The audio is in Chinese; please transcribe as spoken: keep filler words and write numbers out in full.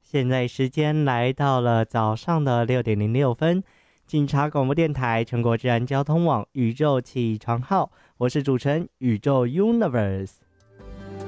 现在时间来到了早上的六点零六分，警察广播电台全国治安交通网宇宙起床号，我是主持人宇宙 Universe。